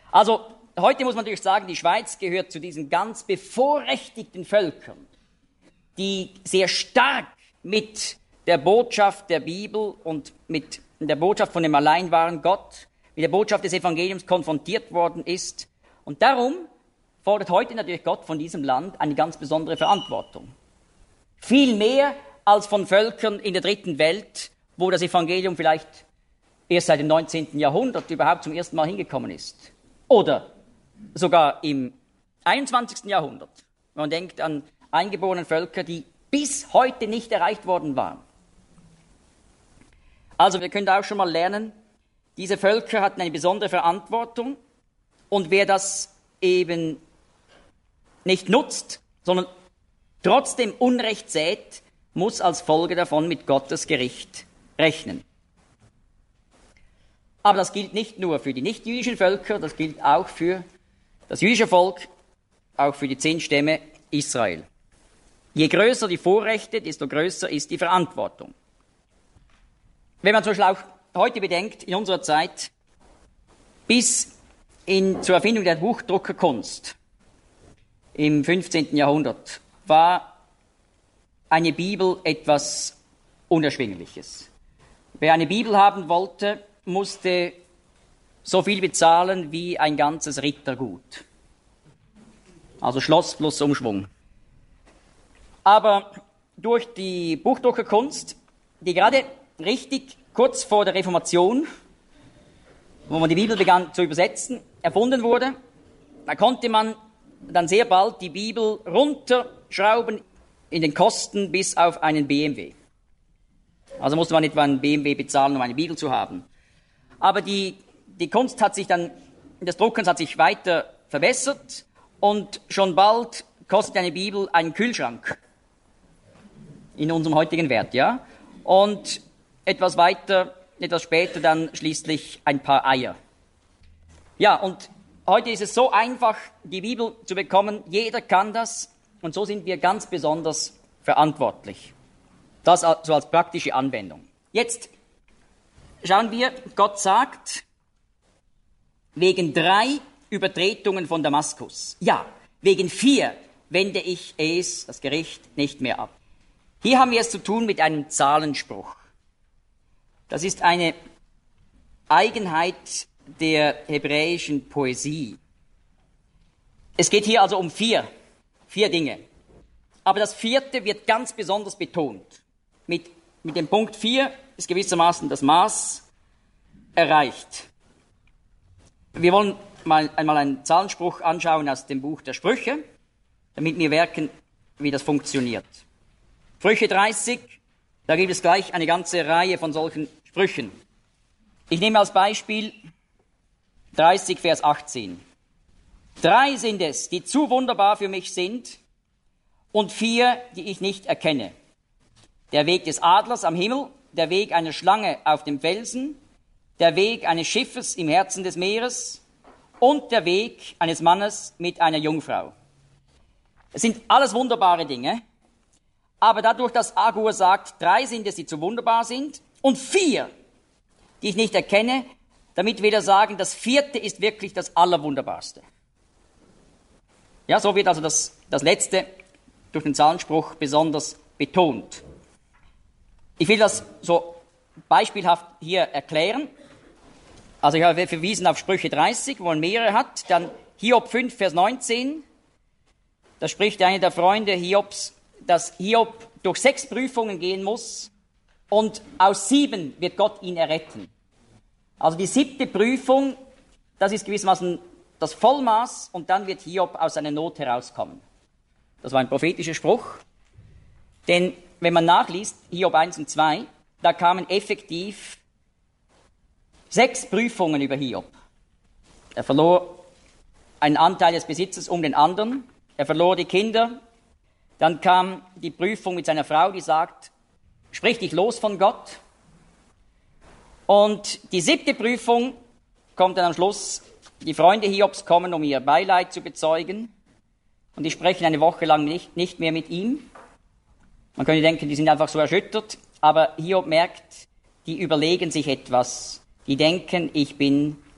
Also heute muss man natürlich sagen, die Schweiz gehört zu diesen ganz bevorrechtigten Völkern, die sehr stark mit der Botschaft der Bibel und mit der Botschaft von dem allein wahren Gott, mit der Botschaft des Evangeliums konfrontiert worden ist. Und darum fordert heute natürlich Gott von diesem Land eine ganz besondere Verantwortung. Viel mehr als von Völkern in der dritten Welt, wo das Evangelium vielleicht erst seit dem 19. Jahrhundert überhaupt zum ersten Mal hingekommen ist. Oder sogar im 21. Jahrhundert. Man denkt an eingeborene Völker, die bis heute nicht erreicht worden waren. Also wir können da auch schon mal lernen, diese Völker hatten eine besondere Verantwortung und wer das eben nicht nutzt, sondern trotzdem Unrecht sät, muss als Folge davon mit Gottes Gericht rechnen. Aber das gilt nicht nur für die nicht-jüdischen Völker, das gilt auch für das jüdische Volk, auch für die 10 Stämme Israel. Je größer die Vorrechte, desto größer ist die Verantwortung. Wenn man zum Beispiel auch heute bedenkt, in unserer Zeit, bis zur Erfindung der Buchdruckerkunst im 15. Jahrhundert, war eine Bibel etwas Unerschwingliches. Wer eine Bibel haben wollte, musste so viel bezahlen wie ein ganzes Rittergut. Also Schloss plus Umschwung. Aber durch die Buchdruckerkunst, die gerade richtig kurz vor der Reformation, wo man die Bibel begann zu übersetzen, erfunden wurde, da konnte man dann sehr bald die Bibel runterschrauben in den Kosten bis auf einen BMW. Also musste man etwa einen BMW bezahlen, um eine Bibel zu haben. Aber die Kunst hat sich dann, des Druckens hat sich weiter verbessert und schon bald kostet eine Bibel einen Kühlschrank in unserem heutigen Wert, ja. Und etwas später dann schließlich ein paar Eier. Ja, und heute ist es so einfach, die Bibel zu bekommen, jeder kann das und so sind wir ganz besonders verantwortlich. Das so als praktische Anwendung. Jetzt schauen wir, Gott sagt, wegen 3 Übertretungen von Damaskus. Ja, wegen 4 wende ich das Gericht, nicht mehr ab. Hier haben wir es zu tun mit einem Zahlenspruch. Das ist eine Eigenheit der hebräischen Poesie. Es geht hier also um 4 Dinge. Aber das 4. wird ganz besonders betont. Mit dem Punkt 4 ist gewissermaßen das Maß erreicht. Wir wollen einmal einen Zahlenspruch anschauen aus dem Buch der Sprüche, damit wir merken, wie das funktioniert. Sprüche 30, da gibt es gleich eine ganze Reihe von solchen Sprüchen. Ich nehme als Beispiel 30, Vers 18. 3 sind es, die zu wunderbar für mich sind, und 4, die ich nicht erkenne. Der Weg des Adlers am Himmel, der Weg einer Schlange auf dem Felsen, der Weg eines Schiffes im Herzen des Meeres und der Weg eines Mannes mit einer Jungfrau. Es sind alles wunderbare Dinge, aber dadurch, dass Agur sagt, 3 sind es, die zu wunderbar sind, und 4, die ich nicht erkenne, damit wir sagen, das 4. ist wirklich das Allerwunderbarste. Ja, so wird also das Letzte durch den Zahlenspruch besonders betont. Ich will das so beispielhaft hier erklären. Also ich habe verwiesen auf Sprüche 30, wo man mehrere hat. Dann Hiob 5, Vers 19. Da spricht einer der Freunde Hiobs, dass Hiob durch 6 Prüfungen gehen muss und aus 7 wird Gott ihn erretten. Also die 7. Prüfung, das ist gewissermaßen das Vollmaß und dann wird Hiob aus seiner Not herauskommen. Das war ein prophetischer Spruch. Denn wenn man nachliest, Hiob 1 und 2, da kamen effektiv 6 Prüfungen über Hiob. Er verlor einen Anteil des Besitzes um den anderen, er verlor die Kinder, dann kam die Prüfung mit seiner Frau, die sagt, sprich dich los von Gott. Und die 7. Prüfung kommt dann am Schluss, die Freunde Hiobs kommen, um ihr Beileid zu bezeugen und die sprechen eine Woche lang nicht mehr mit ihm. Man könnte denken, die sind einfach so erschüttert, aber Hiob merkt, die überlegen sich etwas. Die denken, ich bin